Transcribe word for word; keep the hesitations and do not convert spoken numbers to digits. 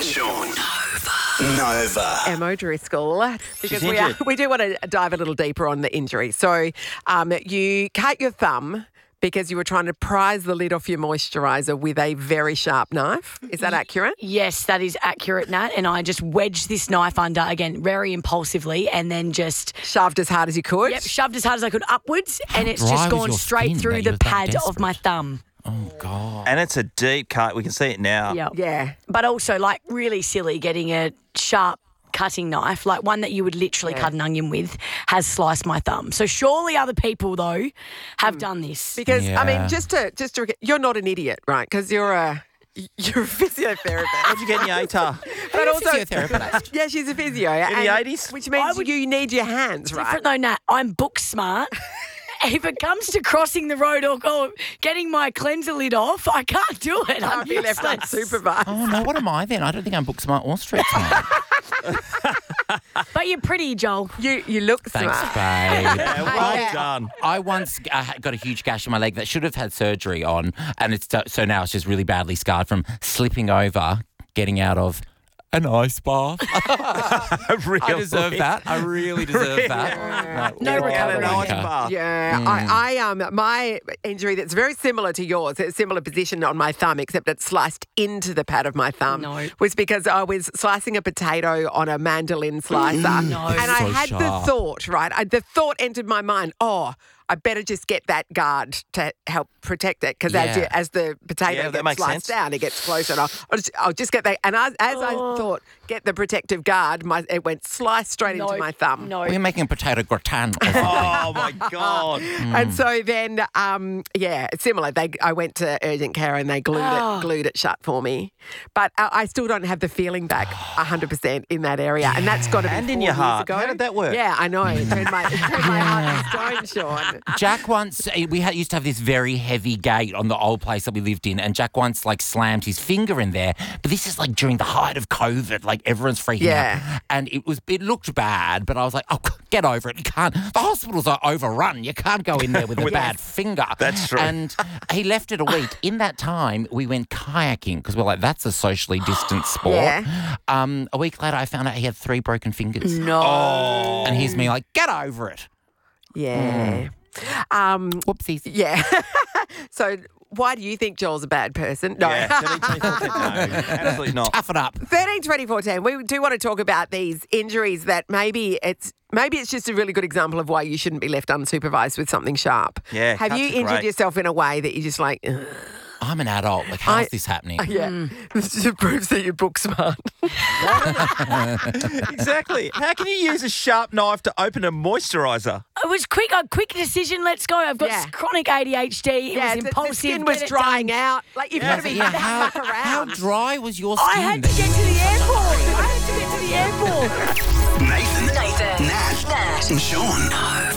Sean. Nova. Emma Driscoll, because we, are, injured. we do want to dive a little deeper on the injury. So um, you cut your thumb because you were trying to prise the lid off your moisturiser with a very sharp knife. Is that accurate? Yes, that is accurate, Nat. And I just wedged this knife under, again, very impulsively, and then just Shoved as hard as you could? yep, shoved as hard as I could upwards, and it's dry just was gone your straight skin through that you the were that pad of my desperate? thumb. Oh, God. And it's a deep cut. We can see it now. Yeah. Yeah. But also, like, really silly getting a sharp cutting knife, like one that you would literally cut an onion with, has sliced my thumb. So surely other people, though, have done this. Because, I Yeah. mean, just to, just to, you're not an idiot, right? Because you're a, you're a physiotherapist. How'd you get in your A T A R? But also, physiotherapist. yeah, she's a physio. In the and- eighties? Which means I would- you need your hands, right? Different though, Nat. I'm book smart. If it comes to crossing the road or go, getting my cleanser lid off, I can't do it. I'm Can't be left useless. unsupervised. Oh, no, what am I then? I don't think I'm book smart or street smart. But you're pretty, Joel. You you look Thanks, smart. babe. Yeah, well Yeah. done. I once uh, got a huge gash on my leg that should have had surgery on, and it's so now it's just really badly scarred from slipping over, getting out of an ice bath. really? I deserve that. I really deserve that. No Get out recovery. of the ice Okay. bath. Yeah, I, I um my injury that's very similar to yours, a similar position on my thumb, except it sliced into the pad of my thumb. No. Was because I was slicing a potato on a mandolin slicer, No. and I So had the sharp. thought, right? I, the thought entered my mind. Oh, I better just get that guard to help protect it because as, Yeah. you, as the potato Yeah, that gets makes sliced sense. down, it gets closer. And I'll, I'll, just, I'll just get that. And as, as I thought, get the protective guard, my it went sliced straight No, into my thumb. No. We're making potato gratin. Oh, my God. And so then, um, yeah, it's similar. They, I went to urgent care and they glued Oh. it, glued it shut for me. But I, I still don't have the feeling back one hundred percent in that area, and that's got to be And four in your years heart. ago. How did that work? Yeah, I know. It turned my, it turned my heart to stone, Sean. Jack once, eh, we had, used to have this very heavy gate on the old place that we lived in, and Jack once like slammed his finger in there. But this is like during the height of COVID, like everyone's freaking Yeah. out. And it was, it looked bad, but I was like, oh, get over it. You can't, the hospitals are overrun. You can't go in there with a bad finger. That's true. And he left it a week. In that time, we went kayaking because we're like, that's a socially distanced sport. Yeah. Um, a week later, I found out he had three broken fingers. No. Oh. And here's me like, get over it. Yeah. Um, Whoopsies. yeah. So why do you think Joel's a bad person? No. Yeah, thirteen, fourteen, no, absolutely not. Tough it up. thirteen, twenty, fourteen, we do want to talk about these injuries that maybe it's maybe it's just a really good example of why you shouldn't be left unsupervised with something sharp. Yeah, Have cuts you are injured great. yourself in a way that you're just like, "Ugh." I'm an adult. Like, how's I- this happening? Yeah, this just proves that you're book smart. Exactly. How can you use a sharp knife to open a moisturiser? It was quick, a quick decision. Let's go. I've got Yeah. chronic A D H D. It yeah, was the- impulsive. the skin Get was it drying done. out. Like you've got to be Yeah, how, muck around. how dry was your skin? I had to get to the airport. I had to get to the airport. Nathan, Nathan, Nat, Nat, and Sean.